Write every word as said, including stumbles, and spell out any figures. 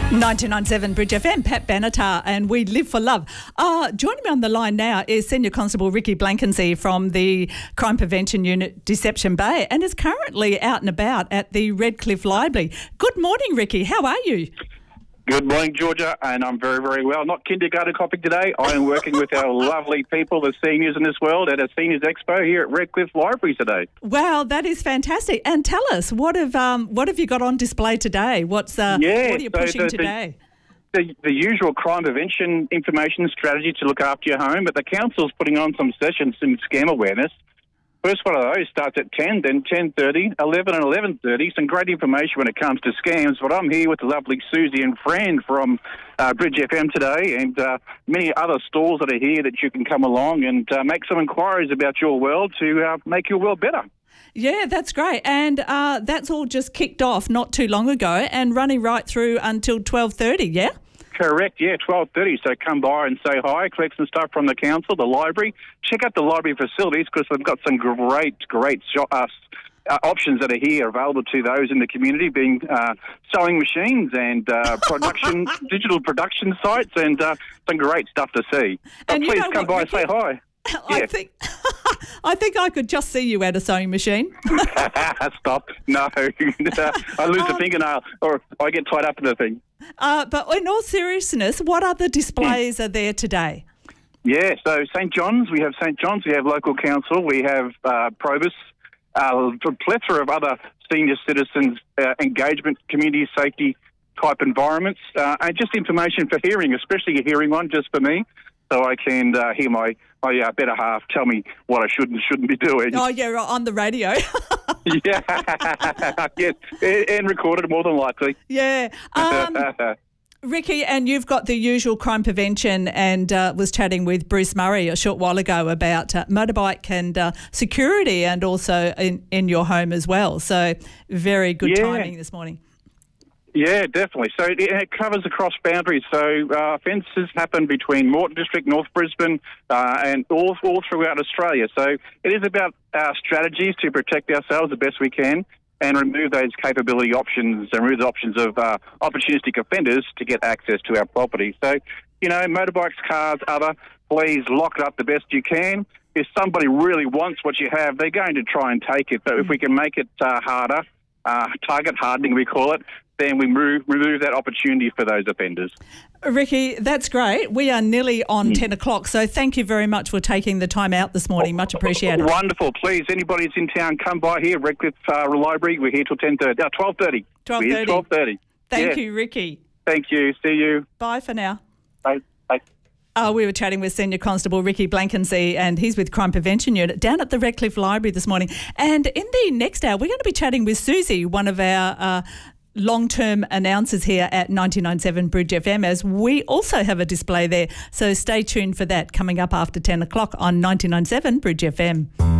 ninety-nine point seven Bridge F M, Pat Benatar, and we live for love. Uh, joining me on the line now is Senior Constable Ricky Blankensee from the Crime Prevention Unit, Deception Bay, and is currently out and about at the Redcliffe Library. Good morning, Ricky. How are you? Good morning, Georgia, and I'm very, very well. Not kindergarten copping today. I am working with our lovely people, the seniors in this world, at a Seniors Expo here at Redcliffe Library today. Wow, that is fantastic. And tell us, what have um, what have you got on display today? What's uh, yeah, what are you so pushing the, today? The, the, the usual crime prevention information strategy to look after your home, but the council's putting on some sessions in scam awareness. First one of those starts at ten, then ten thirty, eleven and eleven thirty. Some great information when it comes to scams. But I'm here with the lovely Susie and Fran from uh, Bridge F M today, and uh, many other stalls that are here that you can come along and uh, make some inquiries about your world to uh, make your world better. Yeah, that's great. And uh, that's all just kicked off not too long ago and running right through until twelve thirty, yeah? Correct, yeah, twelve thirty. So come by and say hi, collect some stuff from the council, the library. Check out the library facilities because they've got some great, great shop, uh, uh, options that are here available to those in the community, being uh, sewing machines and uh, production, digital production sites, and uh, some great stuff to see. So And you please know come what, by and say hi. I Yeah. think I think I could just see you at a sewing machine. Stop. No. I lose a Um, fingernail or I get tied up in the thing. Uh, but in all seriousness, what other displays are there today? Yeah, so St John's, we have St John's, we have local council, we have uh, Probus, uh, a plethora of other senior citizens uh, engagement, community safety type environments, uh, and just information for hearing, especially a hearing one just for me, so I can uh, hear my, my uh, better half tell me what I should and shouldn't be doing. Oh, yeah, right, on the radio. Yeah, yes, and recorded more than likely. Yeah. Um, Ricky, and you've got the usual crime prevention, and uh, was chatting with Bruce Murray a short while ago about uh, motorbike and uh, security, and also in, in your home as well. So very good Yeah. timing this morning. Yeah, definitely. So it, it covers across boundaries. So uh, offences happen between Moreton District, North Brisbane, uh, and all, all throughout Australia. So it is about our strategies to protect ourselves the best we can and remove those capability options and remove the options of uh, opportunistic offenders to get access to our property. So, you know, motorbikes, cars, other, please lock it up the best you can. If somebody really wants what you have, they're going to try and take it. But if we can make it uh, harder, uh, target hardening we call it, then we remove, remove that opportunity for those offenders. Ricky, that's great. We are nearly on mm. ten o'clock, so thank you very much for taking the time out this morning. Much appreciated. Wonderful. Please, anybody who's in town, come by here, Redcliffe uh, Library. We're here till ten thirty. Uh, twelve thirty. twelve thirty. twelve thirty. Thank yeah. you, Ricky. Thank you. See you. Bye for now. Bye. Bye. Uh, we were chatting with Senior Constable Ricky Blankensee, and he's with Crime Prevention Unit down at the Redcliffe Library this morning. And in the next hour, we're going to be chatting with Susie, one of our uh, long-term announcers here at ninety-nine point seven Bridge F M, as we also have a display there. So stay tuned for that coming up after ten o'clock on ninety-nine point seven Bridge F M.